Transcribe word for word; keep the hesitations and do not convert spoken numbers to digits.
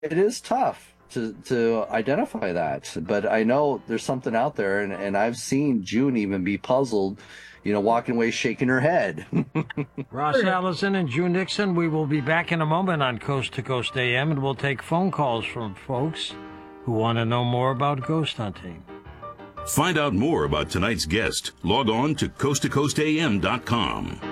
it is tough to to identify that, but I know there's something out there, and, and I've seen June even be puzzled, you know, walking away shaking her head. Ross Allison and June Nixon, we will be back in a moment on Coast to Coast A M, and we'll take phone calls from folks who want to know more about ghost hunting. Find out more about tonight's guest. Log on to coast to coast a m dot com.